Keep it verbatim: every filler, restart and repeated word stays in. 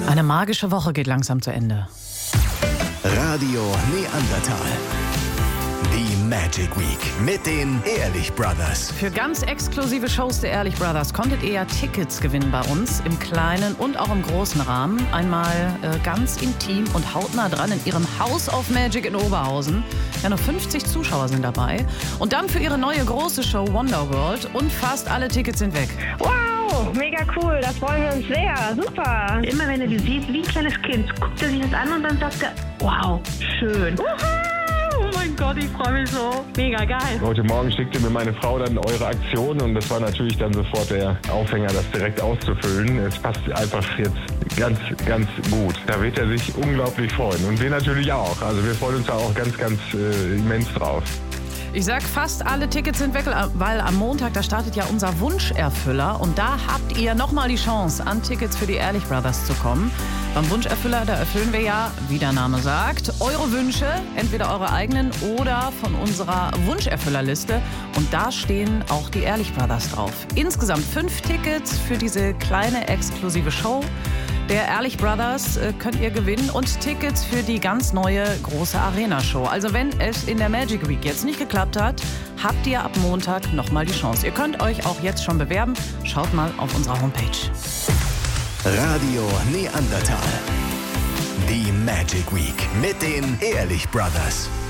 Eine magische Woche geht langsam zu Ende. Radio Neandertal. Die Magic Week mit den Ehrlich Brothers. Für ganz exklusive Shows der Ehrlich Brothers konntet ihr ja Tickets gewinnen bei uns im kleinen und auch im großen Rahmen. Einmal äh, ganz intim und hautnah dran in ihrem House of Magic in Oberhausen. Ja, nur fünfzig Zuschauer sind dabei. Und dann für ihre neue große Show Wonderworld. Und fast alle Tickets sind weg. Wow, mega cool, das freuen wir uns sehr, super. Immer wenn er die sieht, wie ein kleines Kind, guckt er sich das an und dann sagt er, wow, schön. Oh mein Gott, ich freue mich so. Mega geil. Heute Morgen schickte mir meine Frau dann eure Aktion und das war natürlich dann sofort der Aufhänger, das direkt auszufüllen. Es passt einfach jetzt ganz, ganz gut. Da wird er sich unglaublich freuen und wir natürlich auch. Also wir freuen uns da auch ganz, ganz äh, immens drauf. Ich sag, fast alle Tickets sind weg, weil am Montag, da startet ja unser Wunscherfüller. Und da habt ihr nochmal die Chance, an Tickets für die Ehrlich Brothers zu kommen. Beim Wunscherfüller, da erfüllen wir ja, wie der Name sagt, eure Wünsche, entweder eure eigenen oder von unserer Wunscherfüllerliste. Und da stehen auch die Ehrlich Brothers drauf. Insgesamt fünf Tickets für diese kleine exklusive Show der Ehrlich Brothers äh, könnt ihr gewinnen und Tickets für die ganz neue große Arena-Show. Also wenn es in der Magic Week jetzt nicht geklappt hat, habt ihr ab Montag nochmal die Chance. Ihr könnt euch auch jetzt schon bewerben. Schaut mal auf unserer Homepage. Radio Neandertal. Die Magic Week mit den Ehrlich Brothers.